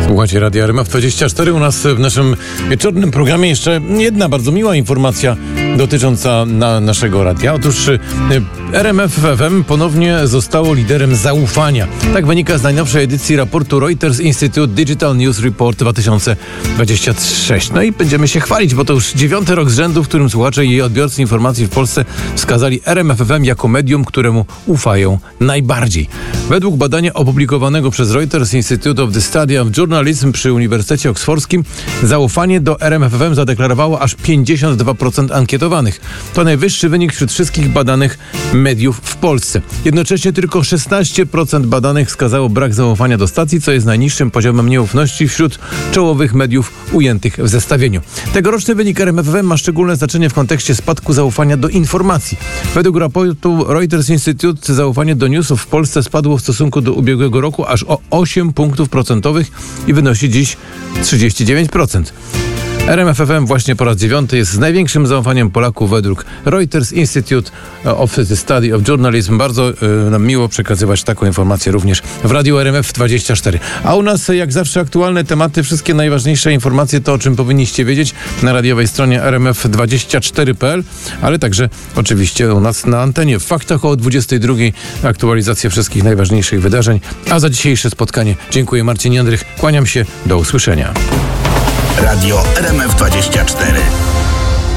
Słuchajcie Radia RMF24. U nas w naszym wieczornym programie jeszcze jedna bardzo miła informacja dotycząca naszego radia. Otóż RMF FM ponownie zostało liderem zaufania. Tak wynika z najnowszej edycji raportu Reuters Institute Digital News Report 2023. No i będziemy się chwalić, bo to już 9. rok z rzędu, w którym słuchacze i odbiorcy informacji w Polsce wskazali RMF FM jako medium, któremu ufają najbardziej. Według badania opublikowanego przez Reuters Institute of the Study of Journalism przy Uniwersytecie Oksfordzkim zaufanie do RMF FM zadeklarowało aż 52% ankietowanych. To najwyższy wynik wśród wszystkich badanych mediów w Polsce. Jednocześnie tylko 16% badanych wskazało brak zaufania do stacji, co jest najniższym poziomem nieufności wśród czołowych mediów ujętych w zestawieniu. Tegoroczny wynik RMF FM ma szczególne znaczenie w kontekście spadku zaufania do informacji. Według raportu Reuters Institute zaufanie do newsów w Polsce spadło w stosunku do ubiegłego roku aż o 8 punktów procentowych i wynosi dziś 39%. RMF FM właśnie po raz 9 jest z największym zaufaniem Polaków według Reuters Institute of the Study of Journalism. Bardzo nam miło przekazywać taką informację również w Radiu RMF24. A u nas jak zawsze aktualne tematy, wszystkie najważniejsze informacje, to o czym powinniście wiedzieć na radiowej stronie rmf24.pl, ale także oczywiście u nas na antenie. W faktach o 22 aktualizacja wszystkich najważniejszych wydarzeń. A za dzisiejsze spotkanie dziękuję. Marcin Jędrych, kłaniam się, do usłyszenia. Radio RMF24.